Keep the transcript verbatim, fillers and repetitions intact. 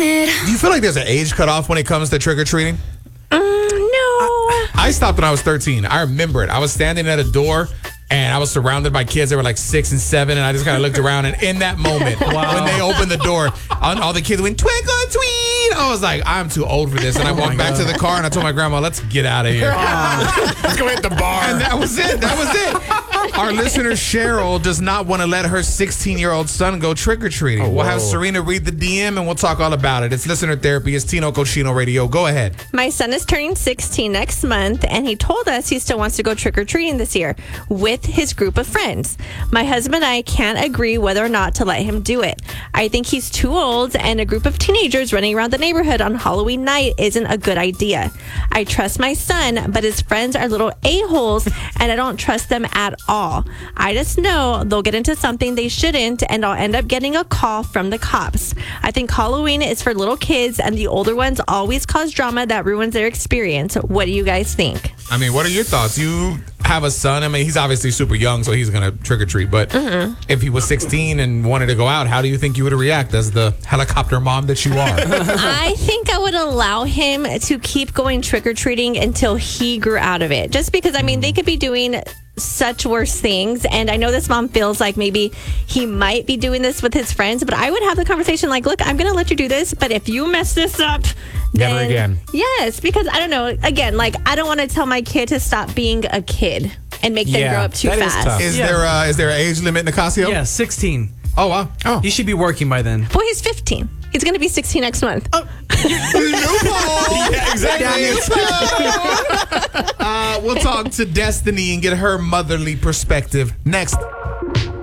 it. Do you feel like there's an age cutoff when it comes to trick-or-treating? Mm, no. I stopped when I was thirteen. I remember it. I was standing at a door, and I was surrounded by kids that were like six and seven, and I just kind of looked around, and in that moment, wow. when they opened the door, all, all the kids went, twinkle, tweet. I was like, I'm too old for this. And I Oh walked back God. to the car, and I told my grandma, let's get out of here. Let's go hit the bar. And that was it. That was it. Our listener, Cheryl, does not want to let her sixteen-year-old son go trick-or-treating. Oh, we'll have whoa. Serena read the D M, and we'll talk all about it. It's Listener Therapy. It's Tino Cochino Radio. Go ahead. My son is turning sixteen next month, and he told us he still wants to go trick-or-treating this year with his group of friends. My husband and I can't agree whether or not to let him do it. I think he's too old, and a group of teenagers running around the neighborhood on Halloween night isn't a good idea. I trust my son, but his friends are little a-holes, and I don't trust them at all. I just know they'll get into something they shouldn't, and I'll end up getting a call from the cops. I think Halloween is for little kids, and the older ones always cause drama that ruins their experience. What do you guys think? I mean, what are your thoughts? You have a son. I mean, he's obviously super young, so he's going to trick-or-treat. But Mm-hmm. if he was sixteen and wanted to go out, how do you think you would react as the helicopter mom that you are? I think I would allow him to keep going trick-or-treating until he grew out of it. Just because, I mean, they could be doing such worse things, and I know this mom feels like maybe he might be doing this with his friends, but I would have the conversation like, look, I'm gonna let you do this, but if you mess this up, Never then again. yes, because I don't know, again, like I don't want to tell my kid to stop being a kid and make them Yeah, grow up too that is fast. tough. Is Yeah. there uh, is there an age limit, Nicasio? Yeah, sixteen. Oh, wow. Oh. He should be working by then. Boy, he's fifteen. He's gonna be sixteen next month. Yeah, exactly. uh, we'll talk to Destiny and get her motherly perspective next.